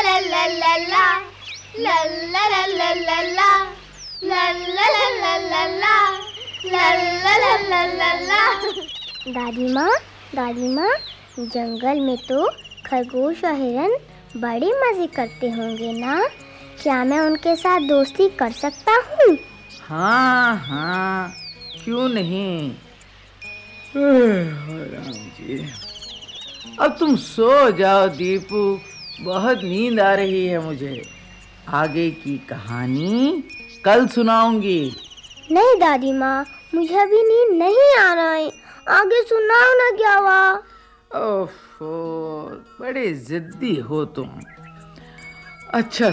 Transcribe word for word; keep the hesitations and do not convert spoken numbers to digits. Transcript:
ला ला ला ला ला ला ला ला ला ला ला ला ला ला ला ला ला ला ला ला। दादी माँ, दादी माँ, जंगल में तो खरगोश और हिरन बड़े मजे करते होंगे ना? क्या मैं उनके साथ दोस्ती कर सकता हूँ? हाँ हाँ, क्यों नहीं। राम जी, अब तुम सो जाओ दीपू, बहुत नींद आ रही है मुझे। आगे की कहानी कल सुनाऊंगी। नहीं दादी माँ, मुझे अभी नींद नहीं आ रहा है, आगे सुनाओ ना। क्या हुआ? ओफो, बड़े जिद्दी हो तुम। अच्छा